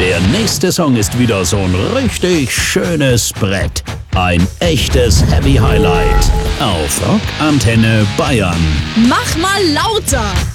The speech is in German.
Der nächste Song ist wieder so ein richtig schönes Brett. Ein echtes Heavy Highlight auf Rock Antenne Bayern. Mach mal lauter!